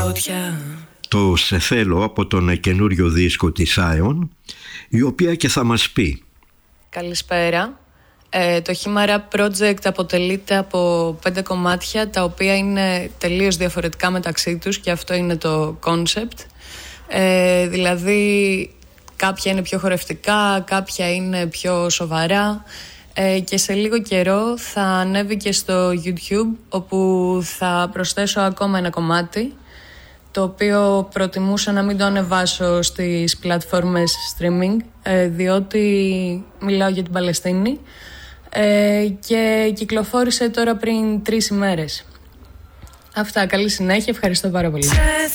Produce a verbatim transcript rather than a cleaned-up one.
φωτιά. Το «Σε θέλω» από τον καινούριο δίσκο της Ion, η οποία και θα μας πει. Καλησπέρα. Ε, το Χήμαρα Project αποτελείται από πέντε κομμάτια, τα οποία είναι τελείως διαφορετικά μεταξύ τους και αυτό είναι το concept. Ε, δηλαδή κάποια είναι πιο χορευτικά, κάποια είναι πιο σοβαρά, ε, και σε λίγο καιρό θα ανέβει και στο YouTube, όπου θα προσθέσω ακόμα ένα κομμάτι, το οποίο προτιμούσα να μην το ανεβάσω στις πλατφόρμες streaming, ε, διότι μιλάω για την Παλαιστίνη, ε, και κυκλοφόρησε τώρα πριν τρεις ημέρες. Αυτά, καλή συνέχεια, ευχαριστώ πάρα πολύ.